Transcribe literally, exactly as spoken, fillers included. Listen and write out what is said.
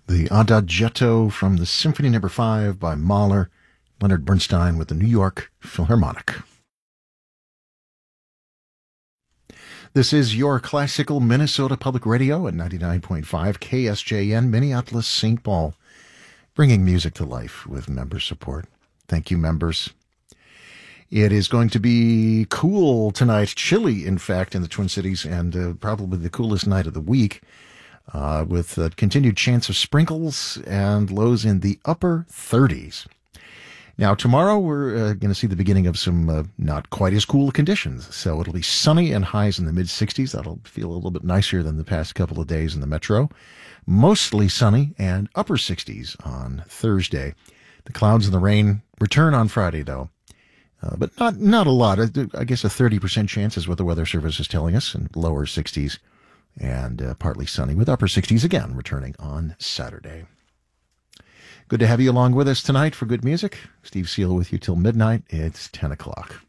The Adagietto from the Symphony Number five by Mahler, Leonard Bernstein with the New York Philharmonic. This is your classical Minnesota Public Radio at ninety-nine point five K S J N, Minneapolis, Saint Paul, bringing music to life with member support. Thank you, members. It is going to be cool tonight, chilly, in fact, in the Twin Cities, and uh, probably the coolest night of the week, uh, with a continued chance of sprinkles and lows in the upper thirties. Now, tomorrow we're uh, going to see the beginning of some uh, not quite as cool conditions. So it'll be sunny and highs in the mid-sixties. That'll feel a little bit nicer than the past couple of days in the metro. Mostly sunny and upper sixties on Thursday. The clouds and the rain return on Friday, though. Uh, but not not a lot. I guess a thirty percent chance is what the Weather Service is telling us, and lower sixties and uh, partly sunny with upper sixties again returning on Saturday. Good to have you along with us tonight for good music. Steve Seal with you till midnight. It's ten o'clock.